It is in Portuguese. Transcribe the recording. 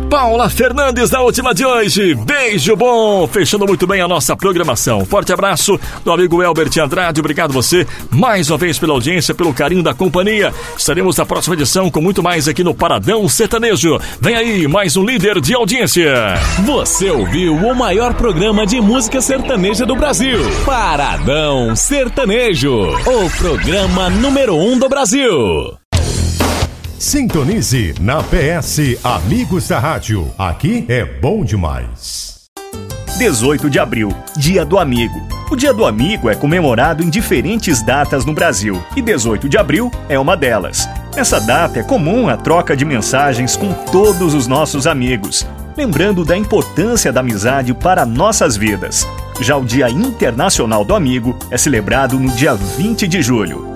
Paula Fernandes na última de hoje. Beijo bom, fechando muito bem a nossa programação. Forte abraço do amigo Elbert Andrade. Obrigado você mais uma vez pela audiência, pelo carinho da companhia. Estaremos na próxima edição com muito mais aqui no Paradão Sertanejo. Vem aí mais um líder de audiência. Você ouviu o maior programa de música sertaneja do Brasil. Paradão Sertanejo, o programa número 1 do Brasil. Sintonize na PS Amigos da Rádio. Aqui é bom demais. 18 de abril, Dia do Amigo. O Dia do Amigo é comemorado em diferentes datas no Brasil e 18 de abril é uma delas. Nessa data é comum a troca de mensagens com todos os nossos amigos, lembrando da importância da amizade para nossas vidas. Já o Dia Internacional do Amigo é celebrado no dia 20 de julho.